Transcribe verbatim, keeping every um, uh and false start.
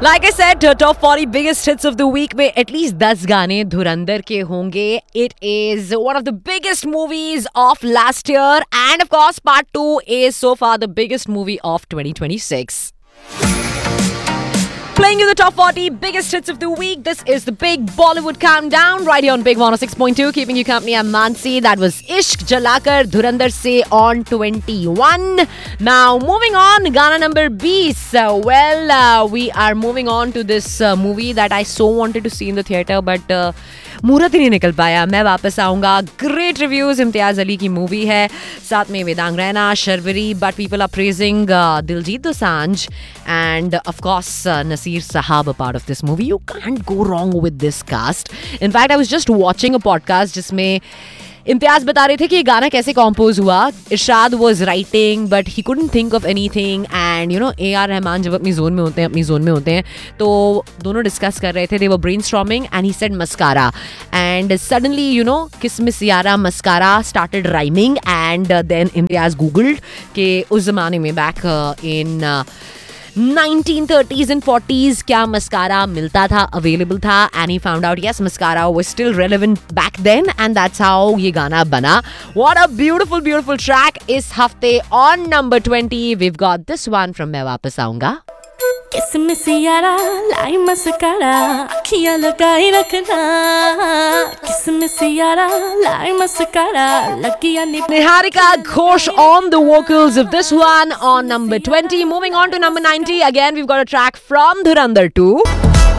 Like I said, uh, top forty biggest hits of the week में at least ten गाने धुरंधर के होंगे. It is one of the biggest movies of last year, and of course, part two is so far the biggest movie of twenty twenty-six. Playing you the top forty biggest hits of the week. This is the big Bollywood countdown right here on Big one oh six point two. Keeping you company, I'm Mansi. That was Ishq Jalakar Dhurandhar Se on twenty-one. Now, moving on, Gana number twenty. Uh, well, uh, we are moving on to this uh, movie that I so wanted to see in the theatre, but uh, मुहूर्त ही नहीं निकल पाया. मैं वापस आऊंगा. Great reviews. Imtiaz Ali की movie है, साथ में Vedang Raina, Sharvari, but people are praising Diljit Dosanjh and of course uh, Nasir Sahab a part of this movie. You can't go wrong with this cast. In fact, I was just watching a podcast जिसमें इम्तियाज बता रहे थे कि ये गाना कैसे कंपोज हुआ. इरशाद was writing but he couldn't think of anything and you know A R Rahman जब अपनी जोन में होते हैं अपनी जोन में होते हैं तो दोनों डिस्कस कर रहे थे. दे वर brainstorming and he said mascara and suddenly you know किसमिस यारा mascara started rhyming and then Imtiaz googled कि उस जमाने में back in nineteen thirties and forties क्या मस्कारा मिलता था, अवेलेबल था, and he found out yes mascara was still relevant back then and that's how ये गाना बना. What a beautiful beautiful track. इस हफ्ते on number twenty we've got this one from मैं वापस आऊंगा. किसमिस यारा लाई मस्कारा अखियां लगाई रखना किसमिस यारा लाई मस्कारा लगिया नि Niharika Ghosh on the vocals of this one on number twenty. Moving on to number ninety, again we've got a track from Dhurandhar two.